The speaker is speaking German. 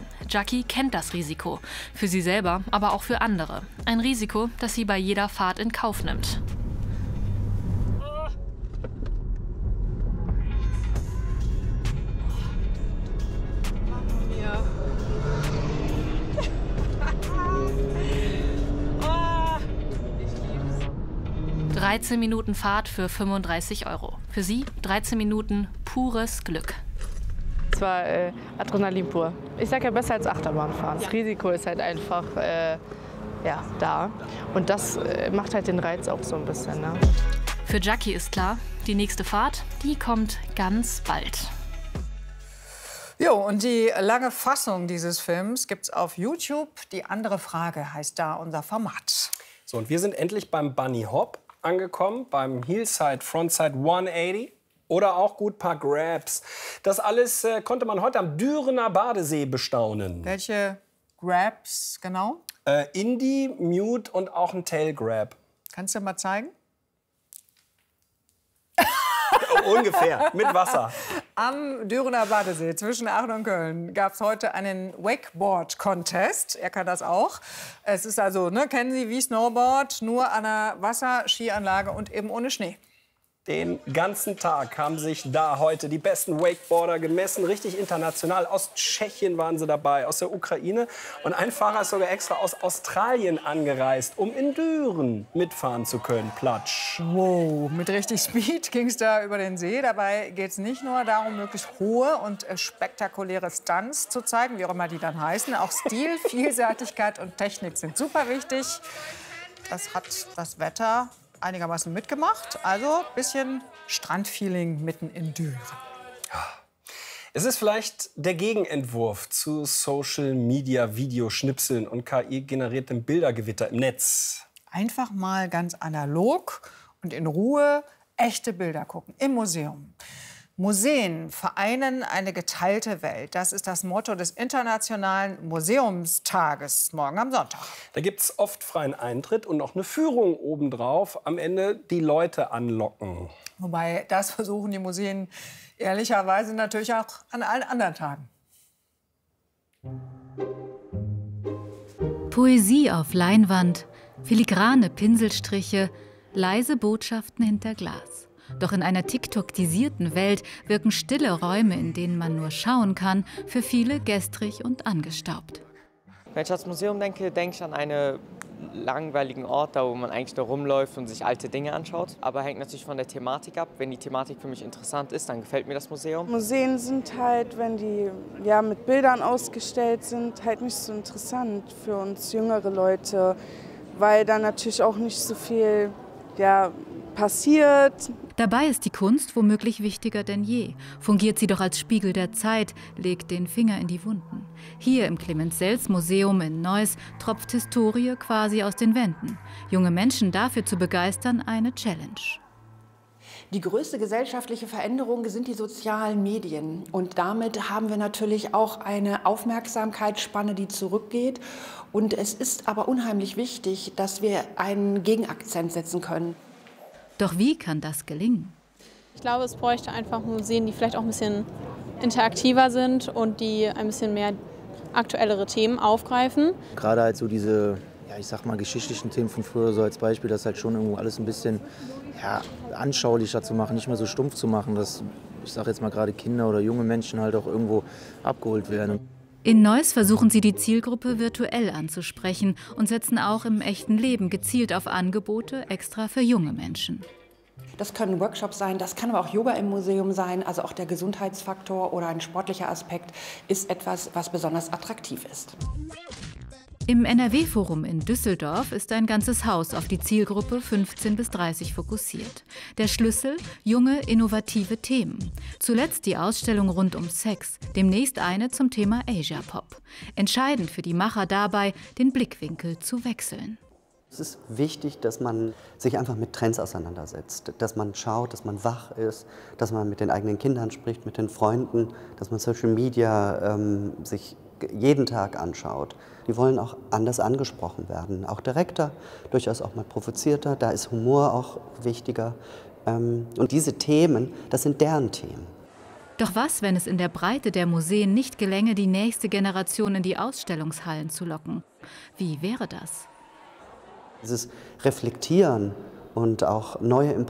Jackie kennt das Risiko. Für sie selber, aber auch für andere. Ein Risiko, das sie bei jeder Fahrt in Kauf nimmt. Oh. 13 Minuten Fahrt für 35 €. Für sie 13 Minuten pures Glück. Es war Adrenalin pur. Ich sage ja, besser als Achterbahnfahren. Das Risiko ist halt einfach ja, da. Und das macht halt den Reiz auch so ein bisschen. Ne? Für Jackie ist klar, die nächste Fahrt, die kommt ganz bald. Jo, und die lange Fassung dieses Films gibt's auf YouTube. Die andere Frage heißt da unser Format. So, und wir sind endlich beim Bunny Hop angekommen, beim Hillside Frontside 180. Oder auch gut paar Grabs. Das alles konnte man heute am Dürener Badesee bestaunen. Welche Grabs genau? Indie, Mute und auch ein Tail Grab. Kannst du mal zeigen? Ungefähr, mit Wasser. Am Dürener Badesee zwischen Aachen und Köln gab es heute einen Wakeboard-Contest. Er kann das auch. Es ist also, ne, kennen Sie, wie Snowboard, nur an einer Wasserskianlage und eben ohne Schnee. Den ganzen Tag haben sich da heute die besten Wakeboarder gemessen, richtig international. Aus Tschechien waren sie dabei, aus der Ukraine. Und ein Fahrer ist sogar extra aus Australien angereist, um in Düren mitfahren zu können. Platsch. Wow, mit richtig Speed ging es da über den See. Dabei geht es nicht nur darum, möglichst hohe und spektakuläre Stunts zu zeigen, wie auch immer die dann heißen. Auch Stil, Vielseitigkeit und Technik sind super wichtig. Das hat das Wetter einigermaßen mitgemacht. Also ein bisschen Strandfeeling mitten in Düren. Es ist vielleicht der Gegenentwurf zu Social-Media-Videoschnipseln und KI-generiertem Bildergewitter im Netz. Einfach mal ganz analog und in Ruhe echte Bilder gucken im Museum. Museen vereinen eine geteilte Welt. Das ist das Motto des Internationalen Museumstages morgen am Sonntag. Da gibt es oft freien Eintritt und noch eine Führung obendrauf. Am Ende die Leute anlocken. Wobei, das versuchen die Museen ehrlicherweise natürlich auch an allen anderen Tagen. Poesie auf Leinwand, filigrane Pinselstriche, leise Botschaften hinter Glas. Doch in einer TikTokisierten Welt wirken stille Räume, in denen man nur schauen kann, für viele gestrig und angestaubt. Wenn ich ans Museum denke, denke ich an einen langweiligen Ort, da wo man eigentlich da rumläuft und sich alte Dinge anschaut. Aber hängt natürlich von der Thematik ab. Wenn die Thematik für mich interessant ist, dann gefällt mir das Museum. Museen sind halt, wenn die ja, mit Bildern ausgestellt sind, halt nicht so interessant für uns jüngere Leute, weil da natürlich auch nicht so viel passiert. Dabei ist die Kunst womöglich wichtiger denn je. Fungiert sie doch als Spiegel der Zeit, legt den Finger in die Wunden. Hier im Clemens-Sels-Museum in Neuss tropft Historie quasi aus den Wänden. Junge Menschen dafür zu begeistern, eine Challenge. Die größte gesellschaftliche Veränderung sind die sozialen Medien. Und damit haben wir natürlich auch eine Aufmerksamkeitsspanne, die zurückgeht. Und es ist aber unheimlich wichtig, dass wir einen Gegenakzent setzen können. Doch wie kann das gelingen? Ich glaube, es bräuchte einfach Museen, die vielleicht auch ein bisschen interaktiver sind und die ein bisschen mehr aktuellere Themen aufgreifen. Gerade halt so diese, ja, ich sag mal, geschichtlichen Themen von früher, so als Beispiel, das halt schon irgendwo alles ein bisschen anschaulicher zu machen, nicht mehr so stumpf zu machen, dass, ich sag jetzt mal, gerade Kinder oder junge Menschen halt auch irgendwo abgeholt werden. In Neuss versuchen sie, die Zielgruppe virtuell anzusprechen und setzen auch im echten Leben gezielt auf Angebote extra für junge Menschen. Das können Workshops sein, das kann aber auch Yoga im Museum sein. Also auch der Gesundheitsfaktor oder ein sportlicher Aspekt ist etwas, was besonders attraktiv ist. Im NRW-Forum in Düsseldorf ist ein ganzes Haus auf die Zielgruppe 15 bis 30 fokussiert. Der Schlüssel? Junge, innovative Themen. Zuletzt die Ausstellung rund um Sex, demnächst eine zum Thema Asia Pop. Entscheidend für die Macher dabei, den Blickwinkel zu wechseln. Es ist wichtig, dass man sich einfach mit Trends auseinandersetzt, dass man schaut, dass man wach ist, dass man mit den eigenen Kindern spricht, mit den Freunden, dass man Social Media sich jeden Tag anschaut. Die wollen auch anders angesprochen werden, auch direkter, durchaus auch mal provozierter. Da ist Humor auch wichtiger. Und diese Themen, das sind deren Themen. Doch was, wenn es in der Breite der Museen nicht gelänge, die nächste Generation in die Ausstellungshallen zu locken? Wie wäre das? Dieses Reflektieren und auch neue Impulse